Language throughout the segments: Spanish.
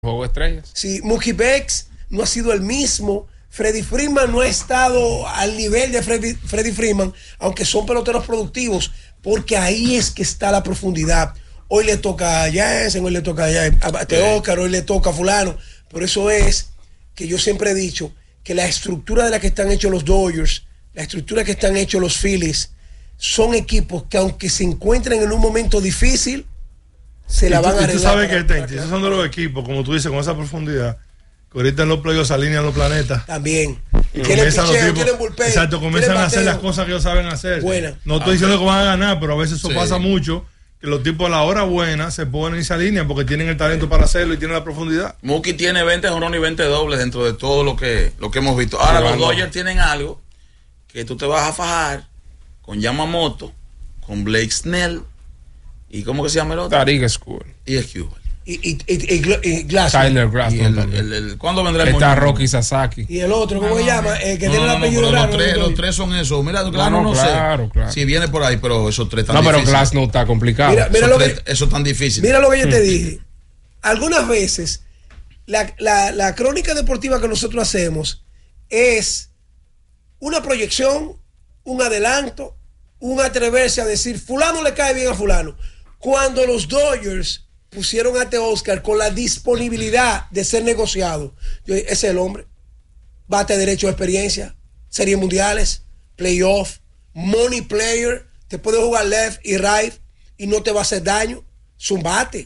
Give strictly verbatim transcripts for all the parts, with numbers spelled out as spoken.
Juego de estrellas. Sí, Mookie Betts no ha sido el mismo. Freddie Freeman no ha estado al nivel de Freddie, Freddie Freeman, aunque son peloteros productivos, porque ahí es que está la profundidad. Hoy le toca a Jansen, hoy le toca a Teócar, hoy le toca a fulano. Por eso es que yo siempre he dicho que la estructura de la que están hechos los Dodgers, la estructura que están hechos los Phillies, son equipos que aunque se encuentren en un momento difícil, se la van a arreglar. Y tú sabes que Tenchi, esos son de los equipos, como tú dices, con esa profundidad, que ahorita en los playoffs se alinean los planetas. También. Y Tienen comienzan picheo, los tipos, tienen bullpen, exacto, comienzan tienen a hacer bateo. las cosas que ellos saben hacer. Buena. No estoy Ah, diciendo pero, que van a ganar, pero a veces eso sí. pasa mucho, que los tipos a la hora buena se ponen y se alinean porque tienen el talento para hacerlo y tienen la profundidad. Mookie tiene veinte jonrones y veinte dobles dentro de todo lo que, lo que hemos visto. Ahora Sí, los vamos. Dodgers tienen algo que tú te vas a fajar con Yamamoto, con Blake Snell y ¿cómo que se llama el otro? Tariq School. Y Escobar. Y, y, y, y, Gl- y Glassman. Tyler Y Graston el, también. el, el- ¿Cuándo vendrá el Está moñón? Rocky Sasaki. Y el otro, ¿cómo se llama? El que No, tiene el no, no, apellido pero raro. los, tres, ¿no? los tres son esos. Mira, claro, no, no, claro, sé claro. si viene por ahí, pero esos tres están No, pero difíciles. Glass no está complicado. Mira, mira esos, lo tres, que, esos tan difíciles. mira lo que yo te dije. Algunas veces, la, la, la crónica deportiva que nosotros hacemos es una proyección, un adelanto, un atreverse a decir, fulano le cae bien a fulano. Cuando los Dodgers pusieron a Teóscar con la disponibilidad de ser negociado, yo dije, ese es el hombre. Bate derecho de experiencia, series mundiales, playoff, money player, te puede jugar left y right y no te va a hacer daño. Es un bate.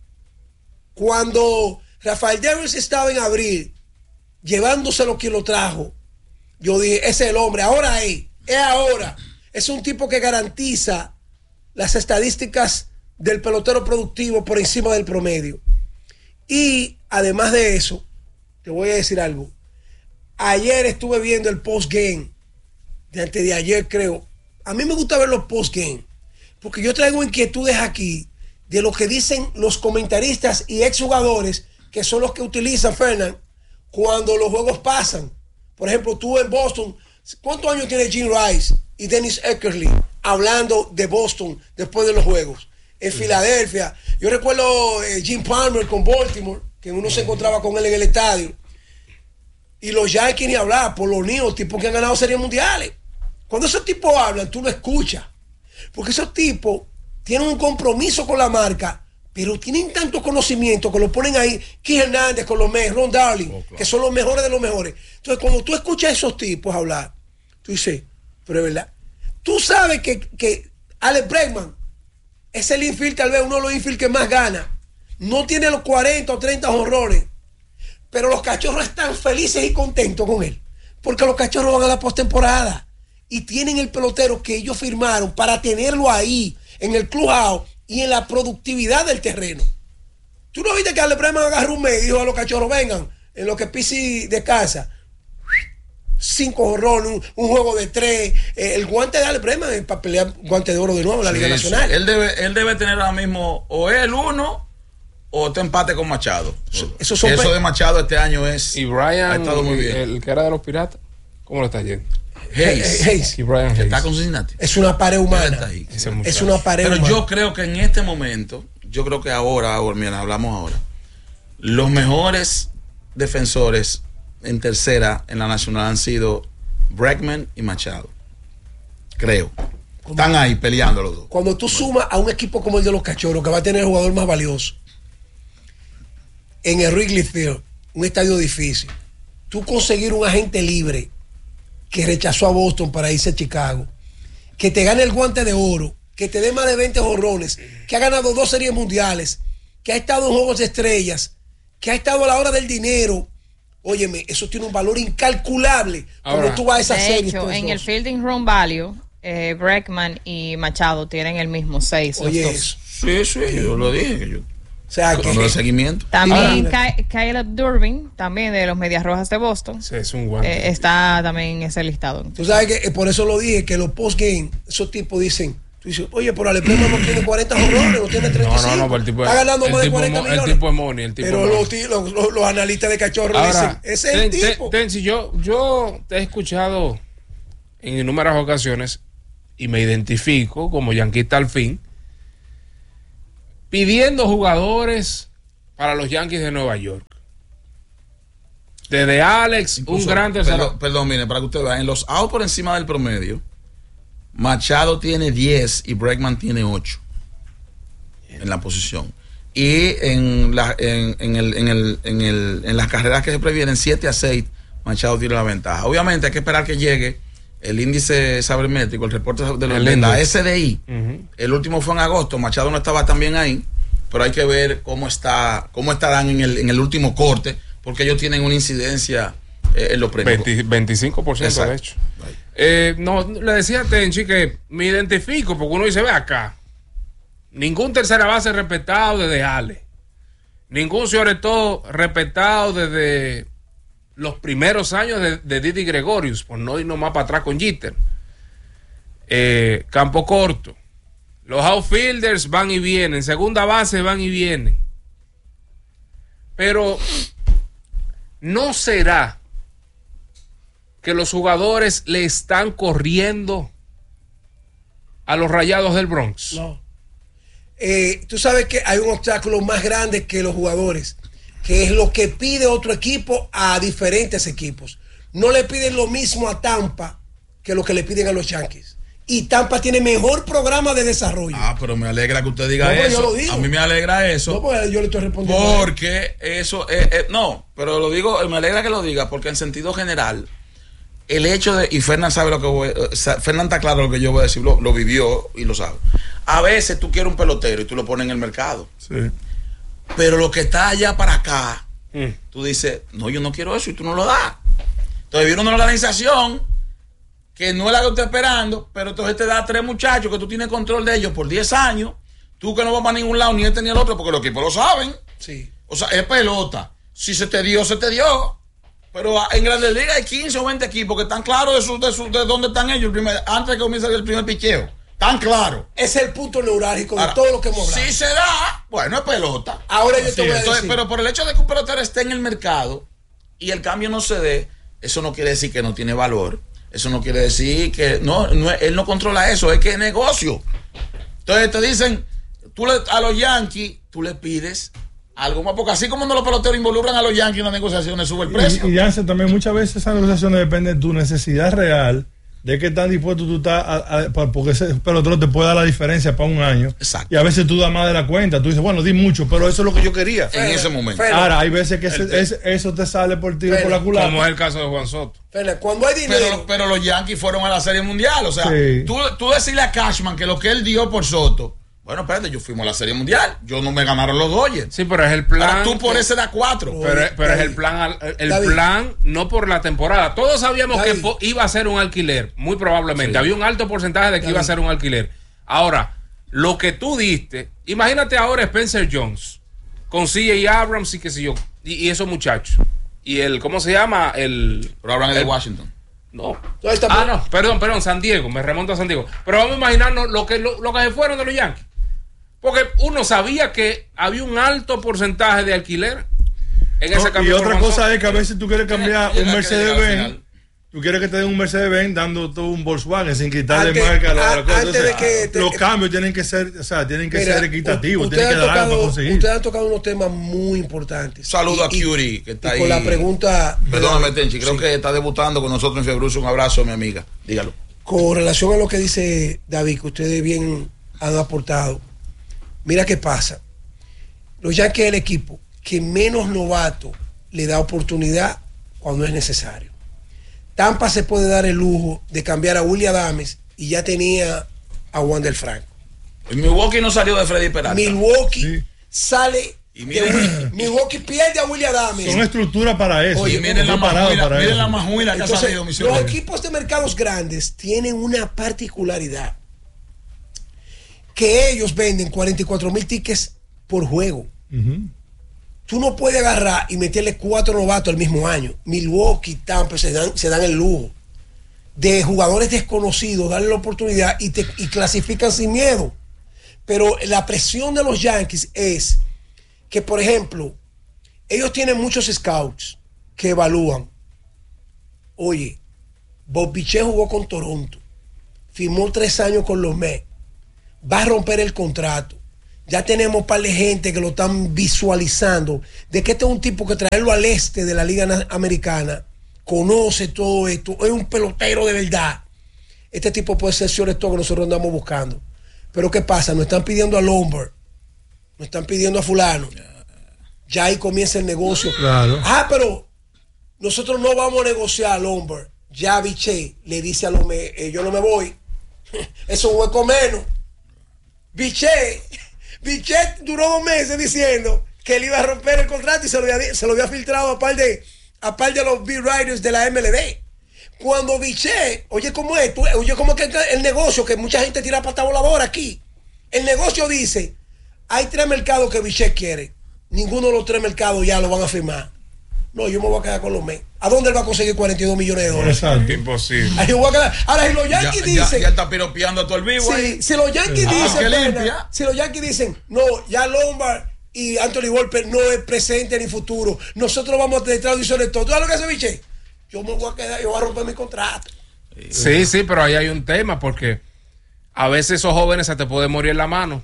Cuando Rafael Devers estaba en abril, llevándose lo que lo trajo, yo dije, ese es el hombre, ahora es, es ahora. Es un tipo que garantiza las estadísticas del pelotero productivo por encima del promedio. Y además de eso, te voy a decir algo. Ayer estuve viendo el post-game, de antes de ayer creo. A mí me gusta ver los post-game, porque yo traigo inquietudes aquí de lo que dicen los comentaristas y exjugadores, que son los que utilizan, Fernán, cuando los juegos pasan. Por ejemplo, tú en Boston, ¿cuántos años tiene Jim Rice y Dennis Eckersley hablando de Boston después de los juegos? En Filadelfia, yo recuerdo eh, Jim Palmer con Baltimore, que uno se encontraba con él en el estadio, y los Yankees ni hablar, por los niños, tipos que han ganado series mundiales. Cuando esos tipos hablan, tú lo escuchas, porque esos tipos tienen un compromiso con la marca, pero tienen tanto conocimiento que lo ponen ahí. Keith Hernández con los Mets, Ron Darling, oh, claro, que son los mejores de los mejores. Entonces, cuando tú escuchas a esos tipos hablar, tú dices, pero es verdad. Tú sabes que, que Alex Bregman es el infield, tal vez uno de los infield que más gana. No tiene los cuarenta o treinta horrores, pero los cachorros están felices y contentos con él, porque los cachorros van a la postemporada y tienen el pelotero que ellos firmaron para tenerlo ahí en el clubhouse y en la productividad del terreno. ¿Tú no viste que Alex Bregman agarró un mes y dijo a los cachorros, vengan, en lo que Pisi descansa? Cinco jorrones, un, un juego de tres, eh, el guante de Alex Bregman es para pelear guante de oro de nuevo en la Sí, Liga sí. Nacional. Él debe, él debe tener ahora mismo o el uno o te empate con Machado. Eso, eso, son Eso pe- de Machado este año es Y Brian, ha estado muy bien. el que era de los Piratas, ¿cómo lo está yendo? Hayes, Hayes. Y Brian que Hayes. está con Cincinnati. Es una pared Él humana. está ahí. Ese Es muchacho. una pared Pero humana. yo creo que en este momento, yo creo que ahora, ahora mira, hablamos ahora, los mejores defensores en tercera en la nacional han sido Bregman y Machado. Creo. Están ahí peleando los dos. Cuando tú sumas a un equipo como el de los Cachorros, que va a tener el jugador más valioso, en el Wrigley Field, un estadio difícil, tú conseguir un agente libre que rechazó a Boston para irse a Chicago, que te gane el guante de oro, que te dé más de veinte jorrones, que ha ganado dos series mundiales, que ha estado en juegos de estrellas, que ha estado a la hora del dinero. Óyeme, eso tiene un valor incalculable cuando Ahora, tú vas a esa De serie. hecho, estos en dos. el Fielding Run Value, eh, Bregman y Machado tienen el mismo seis. Oye, los dos. eso. Sí, sí, yo lo dije. Que yo, O sea, que, con el seguimiento. También Ahora, Ky- Caleb Durbin, también de los Medias Rojas de Boston, Sí, es un guante. eh, está también en ese listado. tú sabes que eh, por eso lo dije, que los post-game, esos tipos dicen, tú dices, oye, pero Alex Bregman no tiene cuarenta jorrones, no tiene treinta y cinco. No, no, no, pero el tipo, está ganando el más de tipo, cuarenta mo- millones. el tipo es money, el tipo pero es money. los, ti- los, los, los analistas de cachorros Ahora, dicen, ese es el ten, ten- tipo. ten, si yo, yo te he escuchado en innumerables ocasiones y me identifico como yanquista al fin, pidiendo jugadores para los Yankees de Nueva York. Desde Alex, Incluso, un gran tercero. Perdón, perdón, mire, para que usted vea, en los outs por encima del promedio, Machado tiene diez y Bregman tiene ocho en la posición. Y en, la, en, en, el, en, el, en, el, en las carreras que se previenen, siete a seis, Machado tiene la ventaja. Obviamente hay que esperar que llegue el índice sabermétrico, el reporte de, los, de la S D I. Uh-huh. El último fue en agosto, Machado no estaba tan bien ahí, pero hay que ver cómo está, cómo estarán en el, en el último corte, porque ellos tienen una incidencia eh, en los premios. veinte, veinticinco por ciento Exacto. De hecho. Eh, no, le decía a Tenchi que me identifico, porque uno dice, ve acá, ningún tercera base respetado desde Ale, ningún sobre todo respetado desde los primeros años de, de Didi Gregorius, por no irnos más para atrás con Jeter. Eh, campo corto, los outfielders van y vienen, segunda base van y vienen, pero ¿no será que los jugadores le están corriendo a los Rayados del Bronx? No. Eh, tú sabes que hay un obstáculo más grande que los jugadores, que es lo que pide otro equipo a diferentes equipos. No le piden lo mismo a Tampa que lo que le piden a los Yankees. Y Tampa tiene mejor programa de desarrollo. Ah, pero me alegra que usted diga no, eso. Yo lo digo. A mí me alegra eso. No, pues yo le estoy respondiendo. Porque eso, eh, eh, no, pero lo digo, me alegra que lo diga, porque en sentido general, el hecho de, y Fernán sabe lo que voy, Fernán está claro lo que yo voy a decir, lo, lo vivió y lo sabe. A veces tú quieres un pelotero y tú lo pones en el mercado. Sí. Pero lo que está allá para acá, mm. tú dices, no, yo no quiero eso y tú no lo das. Entonces viene una organización que no es la que usted está esperando, pero entonces te da tres muchachos que tú tienes control de ellos por diez años, tú que no vas para ningún lado, ni este ni el otro, porque los equipos lo saben. Sí. O sea, es pelota. Si se te dio, se te dio. Pero en Grandes Ligas hay quince o veinte equipos que están claros de, su, de, su, de dónde están ellos el primer, antes de que comience el primer picheo. Tan claro. Es el punto neurálgico de Ahora, todo lo que hemos hablado. Si se da, bueno, es pelota. Ahora yo te voy a Entonces, decir. pero por el hecho de que un pelotero esté en el mercado y el cambio no se dé, eso no quiere decir que no tiene valor. Eso no quiere decir que no, no él no controla eso, es que es negocio. Entonces te dicen, tú le, a los Yankees, tú le pides algo más, porque así como no los peloteros involucran a los Yankees en las negociaciones, sube el precio. Y, y Jansen, también muchas veces esas negociaciones dependen de tu necesidad real, de qué tan dispuesto tú estás, a, a, porque ese pelotero te puede dar la diferencia para un año. Exacto. Y a veces tú das más de la cuenta. Tú dices, bueno, di mucho, pero eso es lo que yo quería. En Fena, ese momento. Fena. Ahora, hay veces que ese, ese, eso te sale por tiro Fena, por la culata. Como es el caso de Juan Soto. Fena, cuando hay dinero. Pero, pero los Yankees fueron a la Serie Mundial. O sea, sí. tú, tú decirle a Cashman que lo que él dio por Soto. Bueno, espérate, yo fuimos a la Serie Mundial. Yo no me ganaron los Dodgers. Sí, pero es el plan. Ahora, tú por ese da cuatro. Pero, pero es el plan, el David. plan no por la temporada. Todos sabíamos David. que iba a ser un alquiler, muy probablemente. Sí. Había un alto porcentaje de que David. iba a ser un alquiler. Ahora, lo que tú diste, imagínate ahora Spencer Jones con C J Abrams y qué sé yo, y, y esos muchachos. Y el, ¿cómo se llama? El. Pero hablan de Washington. No. Ah, no, perdón, perdón, San Diego, me remonto a San Diego. Pero vamos a imaginarnos lo que, lo, lo que se fueron de los Yankees. Porque uno sabía que había un alto porcentaje de alquiler en ese no, cambio. Y otra cosa es que a veces tú quieres cambiar un Mercedes-Benz, tú quieres que te den un Mercedes-Benz dando tú un Volkswagen sin quitarle antes, marca a la, a, la cosa. Entonces, de que te, los cambios tienen que ser, o sea, tienen que mira, ser equitativos, tienen que dar algo para conseguir. Ustedes han tocado unos temas muy importantes. Saludo a Curie, que está y ahí. Con la pregunta. Perdóname, Tenchi, creo sí. que está debutando con nosotros en Februcio. Un abrazo, mi amiga. Dígalo. Con relación a lo que dice David, que ustedes bien han aportado. Mira qué pasa. Los Yankees es el equipo que menos novato le da oportunidad cuando es necesario. Tampa se puede dar el lujo de cambiar a Willy Adames y ya tenía a Wander Franco. Milwaukee no salió de Freddy Peralta. Milwaukee sí. sale y miren, de Willy, Milwaukee pierde a Willy Adames. Son estructuras para eso. Oye, miren la majuila, miren la majuila que ha salido. Los equipos de mercados grandes tienen una particularidad. Que ellos venden cuarenta y cuatro mil tickets por juego. Uh-huh. Tú no puedes agarrar y meterle cuatro novatos al mismo año. Milwaukee, Tampa se dan, se dan el lujo de jugadores desconocidos, darle la oportunidad y, te, y clasifican sin miedo. Pero la presión de los Yankees es que, por ejemplo, ellos tienen muchos scouts que evalúan. Oye, Bob Bichette jugó con Toronto, firmó tres años con los Mets, va a romper el contrato, Ya tenemos un par de gente que lo están visualizando, de que este es un tipo que traerlo al este de la Liga Americana, conoce todo esto, es un pelotero de verdad. Este tipo puede ser todo que nosotros andamos buscando. Pero ¿qué pasa? Nos están pidiendo a Lombard, nos están pidiendo a fulano. Ya ahí comienza el negocio. Claro. Ah, pero nosotros no vamos a negociar a Lombard. Ya Biché le dice a Lomé, eh, yo no me voy. Eso es un hueco menos. Biché, Biché duró dos meses diciendo que él iba a romper el contrato y se lo había, se lo había filtrado a par de, a par de los beat writers de la M L B. Cuando Biché, oye cómo es, tú, oye cómo es que el negocio, que mucha gente tira pata voladora aquí. El negocio dice, hay tres mercados que Biché quiere. Ninguno de los tres mercados ya lo van a firmar. No, yo me voy a quedar con los Mets. ¿A dónde él va a conseguir cuarenta y dos millones de dólares? Exacto. Imposible. Ahí voy a quedar. Ahora, si los Yankees ya, dicen. Ya, ya está piropeando a todo el vivo. Si, ahí. si los Yankees Ah, dicen. que Pena, limpia. si los Yankees dicen, no, ya Lombard y Anthony Volpe no es presente ni futuro. Nosotros vamos a tener traducciones todo. ¿Tú sabes lo que hace, Biché? Yo me voy a quedar, yo voy a romper mi contrato. Sí, sí, pero ahí hay un tema porque a veces esos jóvenes se te pueden morir en la mano.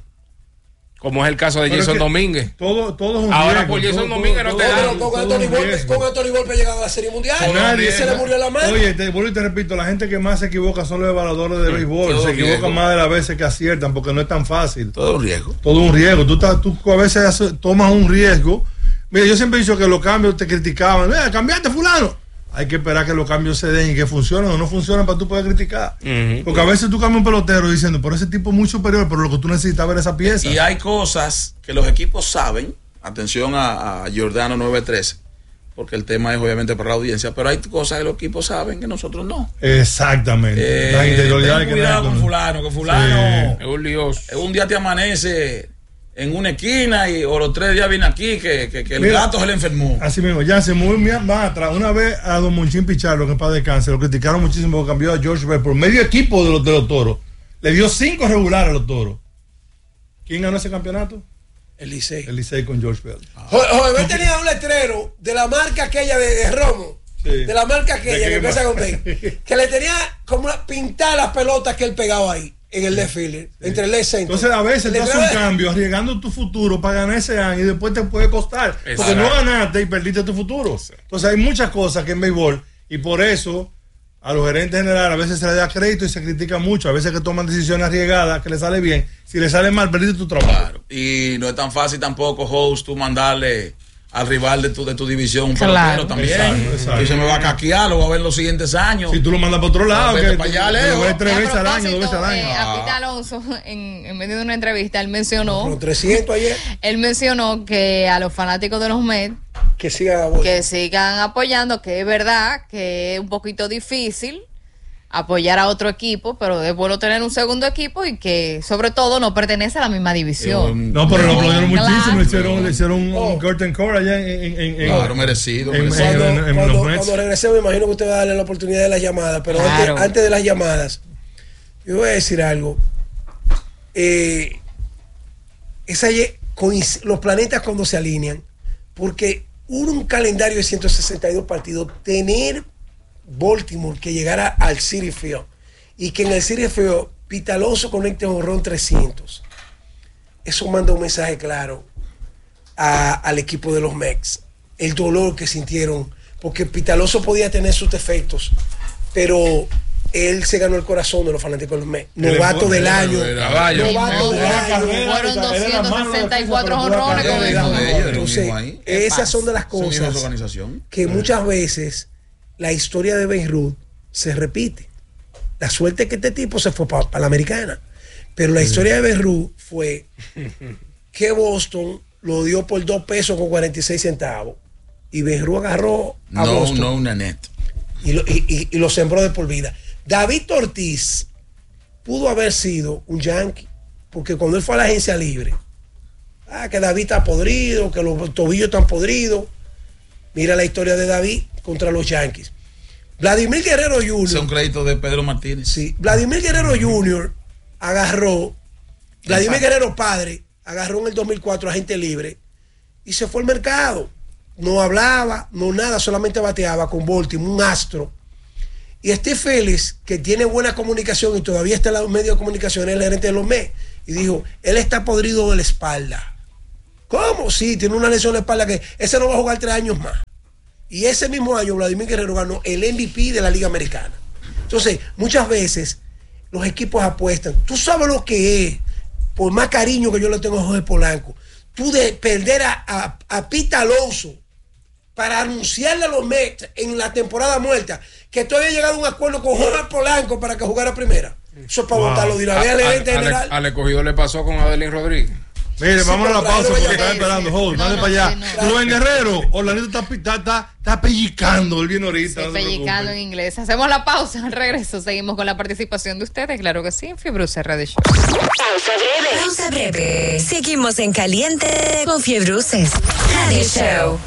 Como es el caso de Pero Jason es que Domínguez. Todo, todo es un Ahora riesgo, por Jason todo, Domínguez todo, no te todo, dan. Con, todo con, es Anthony un Volpe, riesgo. con Anthony Volpe llegado a la Serie Mundial. Nadie, y se le murió la mano. Oye, te vuelvo y te repito, la gente que más se equivoca son los evaluadores de béisbol. Todo Se riesgo. equivocan más de las veces que aciertan porque no es tan fácil. Todo un riesgo. Todo un riesgo. Tú, estás, tú a veces haces- tomas un riesgo. Mira, yo siempre he dicho que los cambios te criticaban. Mira, cambiaste fulano. Hay que esperar que los cambios se den y que funcionen o no funcionen para tú poder criticar. Ujú. Porque a veces tú cambias un pelotero diciendo, pero ese tipo es muy superior, pero lo que tú necesitas ver esa pieza. Y hay cosas que los equipos saben. Atención a, a Giordano nueve trece, porque el tema es obviamente para la audiencia, pero hay cosas que los equipos saben que nosotros no. Exactamente. Eh, Las interioridades ten que cuidado nadie con conoce. fulano, que fulano Es un lioso. eh, un día te amanece en una esquina y o los tres días viene aquí que, que, que el Mira, gato se le enfermó. Así mismo, ya se muy más atrás. Una vez a Don Monchín Pichardo, que es para descanse, lo criticaron muchísimo porque cambió a George Bell por medio equipo de los, de los toros. Le dio cinco regulares a los toros. ¿Quién ganó ese campeonato? El Licey. El Licey con George Bell. Joder, tenía un letrero de la marca aquella de, de Romo. Sí. De la marca aquella ¿De que qué empieza más? con B. Que le tenía como una, pintar las pelotas que él pegaba ahí. En el left fielder, entre el left center. Entonces a veces El tú haces un letrero de- cambio arriesgando tu futuro para ganar ese año y después te puede costar. Porque Exacto. no ganaste y perdiste tu futuro. Entonces hay muchas cosas que en béisbol y por eso a los gerentes generales a veces se les da crédito y se critica mucho. A veces que toman decisiones arriesgadas que les sale bien. Si les sale mal, perdiste tu trabajo. Claro. Y no es tan fácil tampoco, host, tú mandarle al rival de tu, de tu división un Claro. pelotero también. Exacto, exacto. Y se me va a caquear, lo va a ver los siguientes años. Si tú lo mandas para otro lado, Vete que para allá, que Leo. lo ves tres Y a veces al año, dos veces propósito, al año. eh, Ah. a Pete Alonso, en, en medio de una entrevista, él mencionó, Con trescientos ayer, él mencionó que a los fanáticos de los Mets que siga la bolsa. que sigan apoyando, que es verdad que es un poquito difícil apoyar a otro equipo, pero es bueno tener un segundo equipo y que sobre todo no pertenece a la misma división. No, pero lo aplaudieron Claro. muchísimo. Le hicieron, le hicieron un, Oh. un curtain call allá en, en, en, en- Claro, merecido. en- merecido. en- Cuando, en cuando, los Mets. cuando regresemos, me imagino que usted va a darle la oportunidad de las llamadas, pero Claro. antes, antes de las llamadas, yo voy a decir algo. Eh, esa ye- coinc- los planetas cuando se alinean, porque un calendario de ciento sesenta y dos partidos, tener Baltimore que llegara al Citi Field y que en el Citi Field Pete Alonso conecte un honrón trescientos, eso manda un mensaje claro a- al equipo de los Mets, el dolor que sintieron, porque Pete Alonso podía tener sus defectos, pero él se ganó el corazón de los fanáticos de los Mets. Novato del año. Caballo. Novato del Era año. carrera, Fueron era la doscientos mano de sesenta y defensa, cuatro pero pura jonrones con carrera. el de ellos, el Entonces, mismo ahí. esas son de las Son mismas cosas organización. que muchas veces la historia de Ben Ruth se repite. La suerte es que este tipo se fue para la americana. Pero la historia de Ben Ruth fue que Boston lo dio por dos pesos con cuarenta y seis centavos. Y Ben Ruth agarró a No, Boston no una net. y, lo, y, y- y lo sembró de por vida. David Ortiz pudo haber sido un yankee, porque cuando él fue a la agencia libre, ah, que David está podrido, que los tobillos están podridos. Mira la historia de David contra los Yankees. Vladimir Guerrero Ese es un junior crédito de Pedro Martínez. Sí, Vladimir Guerrero junior agarró, Vladimir Exacto. Guerrero padre, agarró en el dos mil cuatro agente libre y se fue al mercado. No hablaba, no nada, solamente bateaba con Baltimore, un astro. Y Steve Félix, que tiene buena comunicación y todavía está en los medios de comunicación, es el gerente de los Mets. y dijo, él está podrido de la espalda. ¿Cómo? Sí, tiene una lesión en la espalda que ese no va a jugar tres años más. Y ese mismo año Vladimir Guerrero ganó el M V P de la Liga Americana. Entonces, muchas veces los equipos apuestan. Tú sabes lo que es, por más cariño que yo le tengo a Jorge Polanco, tú de perder a, a, a Pete Alonso para anunciarle a los Mets en la temporada muerta que tú habías llegado a un acuerdo con Jorge Polanco para que jugara primera. Eso es para wow. votarlo de una vez al gerente general. Al escogido le pasó con Adelín Rodríguez. Mire, sí, vamos a la pausa porque están esperando. Hold, no, no, para allá. No, no. Rubén Guerrero, Orlandito está, está, está, está pellicando. Él viene ahorita. Sí, no pellicando en inglés. Hacemos la pausa. Al regreso seguimos con la participación de ustedes. Claro que sí, en Fiebruce Radio Show. Pausa breve. Pausa breve. Seguimos en caliente con Fiebruces Radio Show.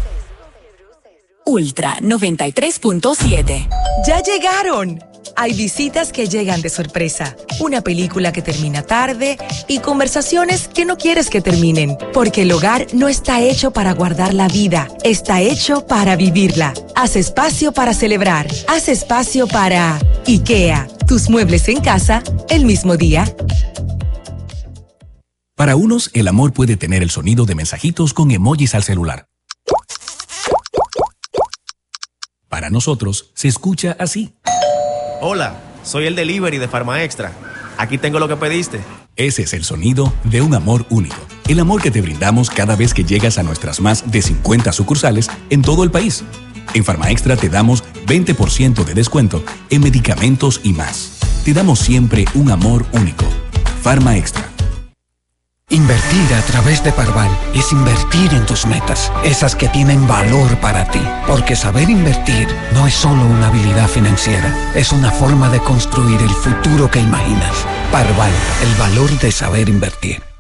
Ultra noventa y tres punto siete. Ya llegaron. Hay visitas que llegan de sorpresa, una película que termina tarde y conversaciones que no quieres que terminen, porque el hogar no está hecho para guardar la vida, está hecho para vivirla. Haz espacio para celebrar, haz espacio para IKEA, tus muebles en casa el mismo día. Para unos, el amor puede tener el sonido de mensajitos con emojis al celular. Para nosotros, se escucha así. Hola, soy el delivery de Farma Extra. Aquí tengo lo que pediste. Ese es el sonido de un amor único. El amor que te brindamos cada vez que llegas a nuestras más de cincuenta sucursales en todo el país. En Farma Extra te damos veinte por ciento de descuento en medicamentos y más. Te damos siempre un amor único. Farma Extra. Invertir a través de Parval es invertir en tus metas, esas que tienen valor para ti. Porque saber invertir no es solo una habilidad financiera, es una forma de construir el futuro que imaginas. Parval, el valor de saber invertir.